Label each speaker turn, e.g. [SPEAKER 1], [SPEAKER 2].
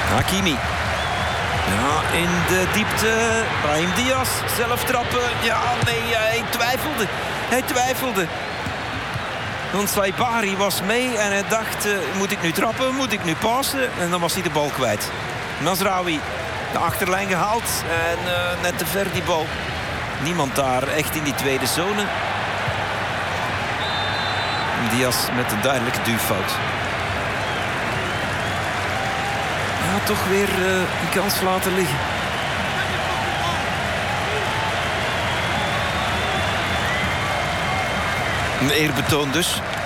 [SPEAKER 1] Hakimi. Ja, in de diepte. Brahim Diaz. Zelf trappen. Ja, nee, hij twijfelde. Want Saibari was mee en hij dacht... moet ik nu trappen? Moet ik nu passen? En dan was hij de bal kwijt. Mazraoui. De achterlijn gehaald. En net te ver die bal. Niemand daar echt in die tweede zone. Diaz met een duidelijke duwfout. Ja, toch weer die kans laten liggen. Een eerbetoon dus